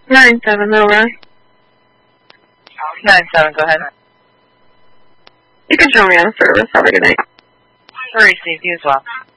9-7, over. 9-7, go ahead. You can show me on the service. Have a good night. Receive you as well.